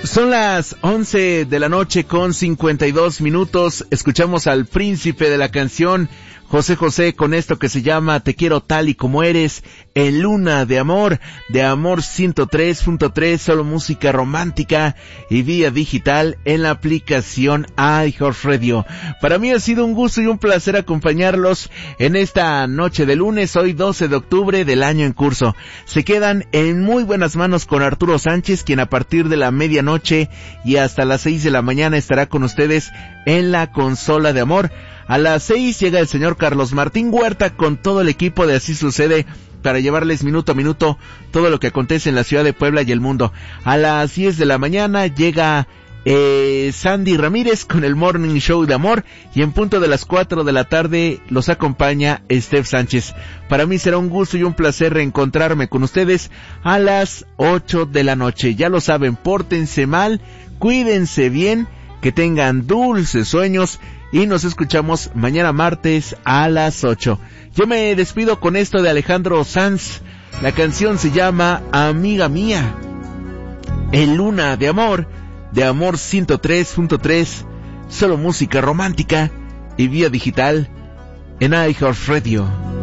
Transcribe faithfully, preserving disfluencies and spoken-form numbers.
Son las once de la noche con cincuenta y dos minutos. Escuchamos al príncipe de la canción, José José, con esto que se llama Te quiero tal y como eres, en Luna de Amor, de Amor ciento tres punto tres, solo música romántica y vía digital en la aplicación iHeartRadio. Para mí ha sido un gusto y un placer acompañarlos en esta noche de lunes, hoy doce de octubre del año en curso. Se quedan en muy buenas manos con Arturo Sánchez, quien a partir de la medianoche y hasta las seis de la mañana estará con ustedes en la consola de amor. A las seis llega el señor Carlos Martín Huerta con todo el equipo de Así Sucede para llevarles minuto a minuto todo lo que acontece en la ciudad de Puebla y el mundo. A las diez de la mañana llega eh, Sandy Ramírez con el Morning Show de Amor y en punto de las cuatro de la tarde los acompaña Steph Sánchez. Para mí será un gusto y un placer reencontrarme con ustedes a las ocho de la noche. Ya lo saben, pórtense mal, cuídense bien, que tengan dulces sueños y nos escuchamos mañana martes a las ocho. Yo me despido con esto de Alejandro Sanz. La canción se llama Amiga Mía, en Luna de Amor, de Amor ciento tres punto tres, solo música romántica y vía digital en iHeartRadio.